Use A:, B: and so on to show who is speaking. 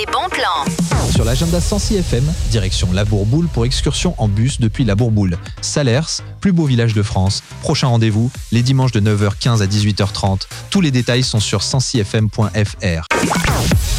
A: Les bons plans.
B: Sur l'agenda 106 FM, direction La Bourboule pour excursion en bus depuis La Bourboule. Salers, plus beau village de France. Prochain rendez-vous, les dimanches de 9h15 à 18h30. Tous les détails sont sur 106fm.fr.